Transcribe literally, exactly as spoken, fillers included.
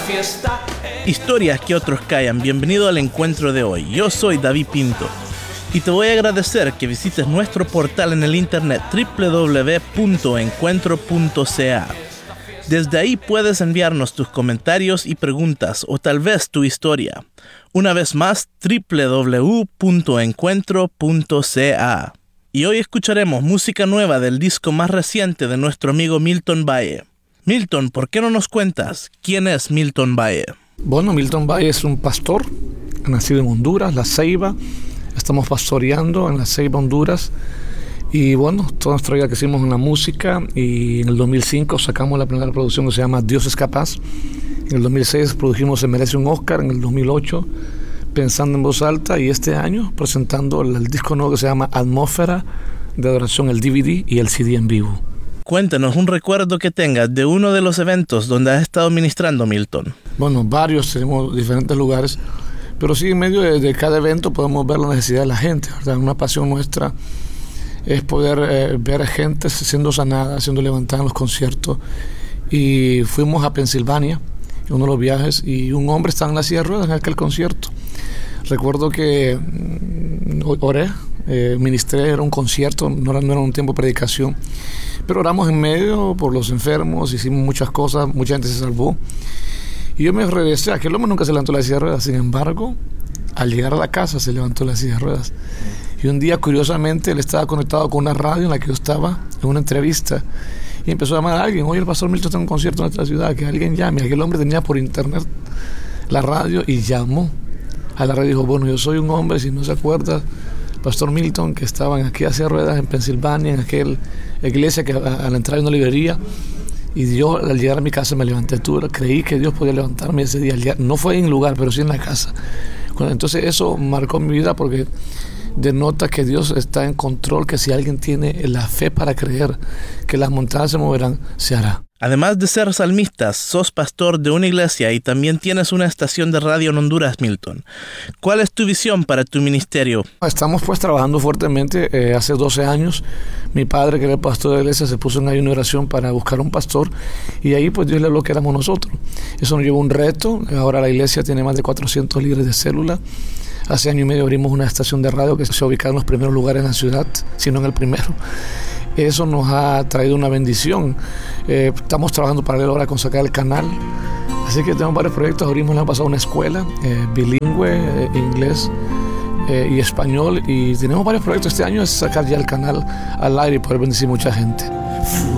Historias que otros callan. Bienvenido al encuentro de hoy. Yo soy David Pinto y te voy a agradecer que visites nuestro portal en el internet doble u doble u doble u punto encuentro punto c a. Desde ahí puedes enviarnos tus comentarios y preguntas o tal vez tu historia. Una vez más, doble u doble u doble u punto encuentro punto c a. Y hoy escucharemos música nueva del disco más reciente de nuestro amigo Milton Valle. Milton, ¿por qué no nos cuentas quién es Milton Valle? Bueno, Milton Valle es un pastor, nacido en Honduras, La Ceiba. Estamos pastoreando en La Ceiba, Honduras. Y bueno, toda nuestra vida que hicimos en la música, y en el dos mil cinco sacamos la primera producción que se llama Dios es Capaz. En el dos mil seis produjimos Se Merece un Oscar, en el dos mil ocho Pensando en Voz Alta, y este año presentando el, el disco nuevo que se llama Atmósfera de Adoración, el D V D y el C D en vivo. Cuéntanos un recuerdo que tengas de uno de los eventos donde has estado ministrando, Milton. Bueno, varios, tenemos diferentes lugares, pero sí en medio de, de cada evento podemos ver la necesidad de la gente, ¿verdad? Una pasión nuestra es poder eh, ver a gente siendo sanada, siendo levantada en los conciertos. Y fuimos a Pensilvania en uno de los viajes y un hombre estaba en la silla de ruedas en aquel concierto. Recuerdo que mm, oré, eh, ministré, era un concierto, no era, no era un tiempo de predicación, pero oramos en medio por los enfermos, hicimos muchas cosas, mucha gente se salvó. Y yo me regresé, aquel hombre nunca se levantó de la silla de ruedas, sin embargo, al llegar a la casa se levantó de la silla de ruedas. Y un día, curiosamente, él estaba conectado con una radio en la que yo estaba, en una entrevista, y empezó a llamar a alguien. Oye, el pastor Milton está en un concierto en nuestra ciudad, que alguien llame. Aquel hombre tenía por internet la radio y llamó a la radio y dijo, bueno, yo soy un hombre, si no se acuerda, pastor Milton, que estaba en aquella silla de ruedas en Pensilvania, en aquella iglesia que a, a la entrada de una librería. Y yo, al llegar a mi casa, me levanté. Tú, creí que Dios podía levantarme ese día. No fue en el lugar, pero sí en la casa. Entonces eso marcó mi vida porque denota que Dios está en control, que si alguien tiene la fe para creer que las montañas se moverán, se hará. Además de ser salmista, sos pastor de una iglesia y también tienes una estación de radio en Honduras, Milton. ¿Cuál es tu visión para tu ministerio? Estamos pues trabajando fuertemente. Eh, hace doce años mi padre, que era el pastor de la iglesia, se puso en ayuno y oración para buscar un pastor, y ahí pues Dios le habló que éramos nosotros. Eso nos llevó un reto. Ahora la iglesia tiene más de cuatrocientos líderes de célula. Hace año y medio abrimos una estación de radio que se ubica en los primeros lugares en la ciudad, sino en el primero. Eso nos ha traído una bendición. Eh, estamos trabajando paralelo ahora con sacar el canal. Así que tenemos varios proyectos. Abrimos el año pasado una escuela eh, bilingüe, eh, inglés eh, y español. Y tenemos varios proyectos. Este año es sacar ya el canal al aire y poder bendecir mucha gente.